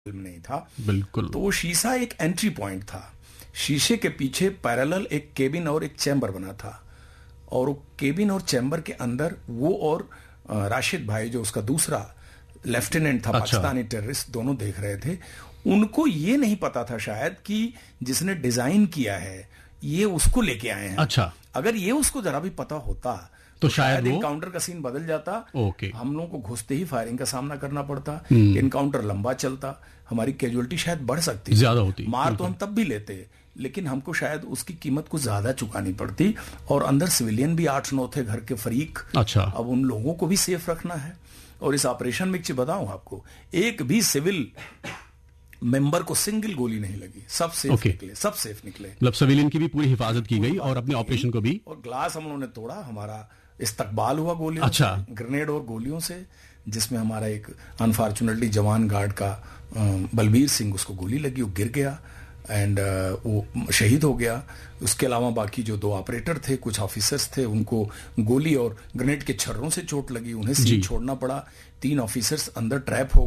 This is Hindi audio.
नहीं था बिल्कुल। तो वो शीशा एक एंट्री पॉइंट था। शीशे के पीछे पैरेलल एक केबिन और एक चैम्बर बना था, और वो केबिन और चैम्बर के अंदर वो और राशिद भाई जो उसका दूसरा लेफ्टिनेंट था, पाकिस्तानी टेररिस्ट, दोनों देख रहे थे। उनको ये नहीं पता था शायद कि जिसने डिजाइन किया है ये उसको लेके आए हैं। अच्छा, अगर ये उसको जरा भी पता होता तो शायद इनकाउंटर का सीन बदल जाता। ओके। हम लोगों को घुसते ही फायरिंग का सामना करना पड़ता, इनकाउंटर लंबा चलता, हमारी कैजुअलिटी शायद बढ़ सकती, ज्यादा होती। मार तो हम तब भी लेते, लेकिन हमको शायद उसकी कीमत कुछ ज्यादा चुकानी पड़ती। और अंदर सिविलियन भी 8-9 थे, घर के फरीक। अच्छा। अब उन लोगों को भी सेफ रखना है। और इस ऑपरेशन में बताऊं आपको, एक भी सिविल मेंबर को सिंगल गोली नहीं लगी, सब सेफ निकले, सब सेफ निकले। मतलब सिविलियन की भी पूरी हिफाजत की गई और अपने ऑपरेशन को भी। और ग्लास हम लोगों ने तोड़ा, हमारा इस्तकबाल हुआ गोलियों से, ग्रेनेड और गोलियों से, जिसमें हमारा एक अनफॉर्चुनेटली जवान गार्ड का बलबीर सिंह, उसको गोली लगी, वो गिर गया एंड वो शहीद हो गया। उसके अलावा बाकी जो 2 ऑपरेटर थे, कुछ ऑफिसर्स थे, उनको गोली और ग्रेनेड के छर्रों से चोट लगी, उन्हें सीट छोड़ना पड़ा। 3 ऑफिसर्स अंदर ट्रैप हो